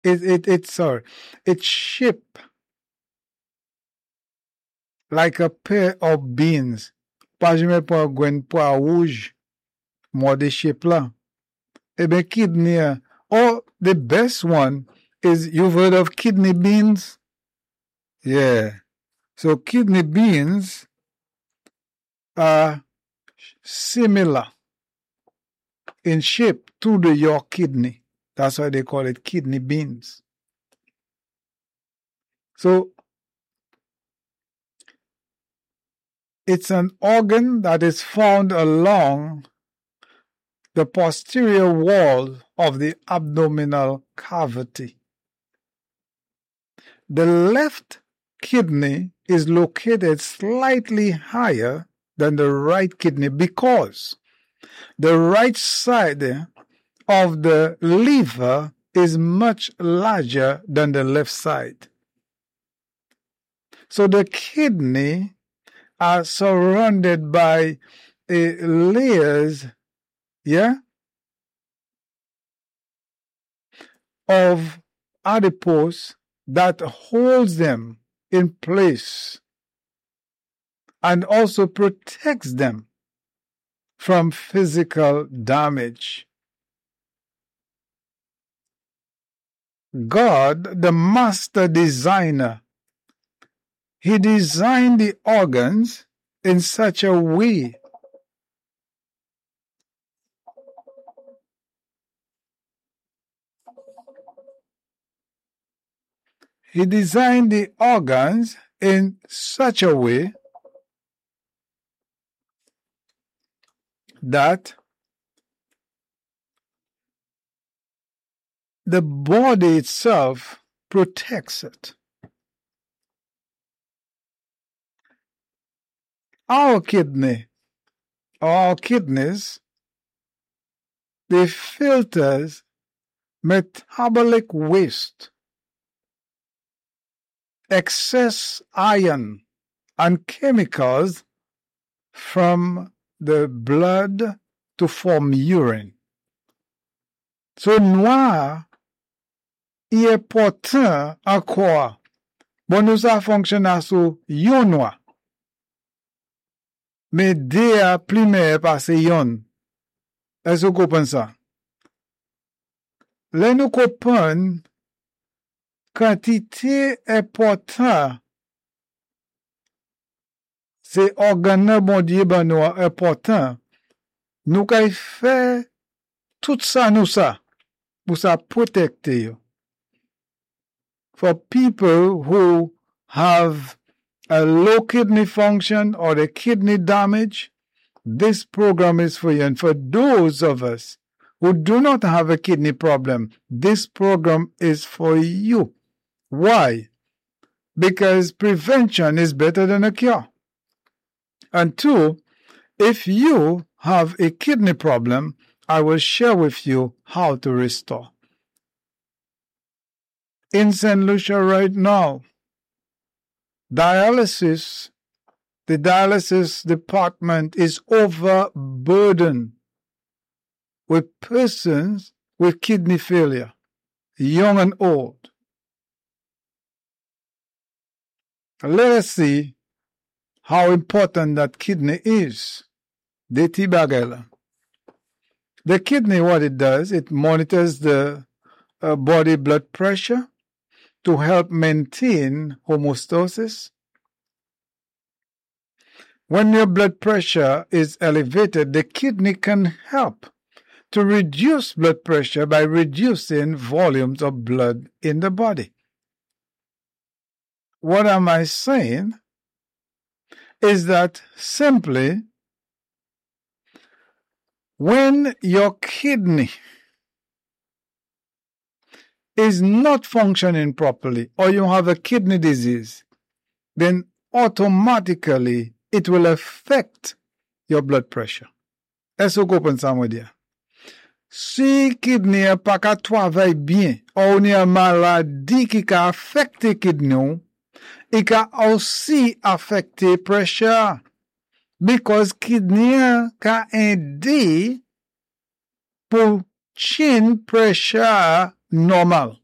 It's shaped like a pair of beans. Pas jamais pour gwen pois rouge, more de shape là. Eh bien, kidney, or the best one is, you've heard of kidney beans? Yeah. So kidney beans are similar in shape to your kidney. That's why they call it kidney beans. So it's an organ that is found along the posterior wall of the abdominal cavity. The left kidney is located slightly higher than the right kidney because the right side of the liver is much larger than the left side. So the kidney are surrounded by layers, of adipose that holds them in place and also protects them from physical damage. God, the master designer, He designed the organs in such a way He designed the organs in such a way that the body itself protects it. Our kidneys, they filters metabolic waste, excess iron, and chemicals from the blood to form urine. So noir est important à quoi? Bon, nous ça fonctionne à sous yon noir. Mais de a primaire passe yon. Est-ce que vous comprenez ça? Là, nous comprenons quantité important c'est organe bon Dieu ben nous important. Nous kay fait tout ça nous ça pour ça protecter you. For people who have a low kidney function or a kidney damage, this program is for you. And for those of us who do not have a kidney problem, this program is for you. Why? Because prevention is better than a cure. And two, if you have a kidney problem, I will share with you how to restore. In St. Lucia right now, the dialysis department is overburdened with persons with kidney failure, young and old. Let us see how important that kidney is. The kidney, what it does, it monitors the body blood pressure to help maintain homeostasis. When your blood pressure is elevated, the kidney can help to reduce blood pressure by reducing volumes of blood in the body. What am I saying? Is that simply when your kidney is not functioning properly or you have a kidney disease, then automatically it will affect your blood pressure. Est-ce que vous comprenez ça, moi dire? Si kidney n'est pas qu'à travailler bien, ou on a une maladie qui a affecté kidney, it can also affect pressure because kidney can aider pour chin pressure normal.